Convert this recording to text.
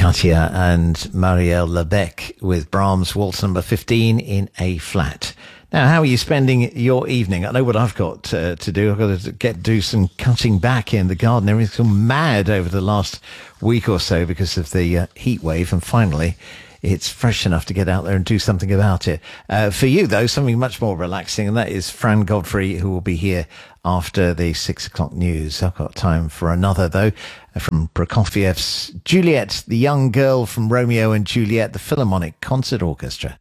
Katia and Marielle Lebec with Brahms Waltz number 15 in A flat. Now, how are you spending your evening? I know what I've got to do. I've got to do some cutting back in the garden. Everything's gone mad over the last week or so because of the heat wave, and finally it's fresh enough to get out there and do something about it. For you, though, something much more relaxing, and that is Fran Godfrey, who will be here after the 6 o'clock news. I've got time for another, though, from Prokofiev's Juliet, the young girl from Romeo and Juliet, the Philharmonic Concert Orchestra.